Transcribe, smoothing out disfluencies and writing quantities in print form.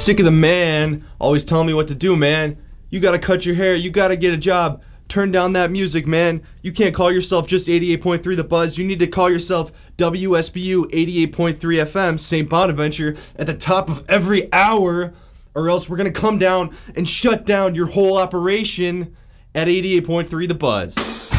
Sick of the man always telling me what to do, man. You gotta cut your hair, you gotta get a job. Turn down that music, man. You can't call yourself just 88.3 The Buzz. You need to call yourself WSBU 88.3 FM, St. Bonaventure, at the top of every hour, or else we're gonna come down and shut down your whole operation at 88.3 The Buzz.